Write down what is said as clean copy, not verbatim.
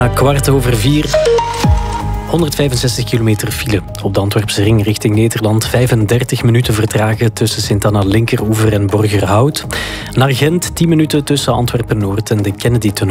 4:15. 165 kilometer file op de Antwerpse ring richting Nederland. 35 minuten vertragen tussen Sint-Anna Linkeroever en Borgerhout. Naar Gent 10 minuten tussen Antwerpen-Noord en de Kennedy-tunnel.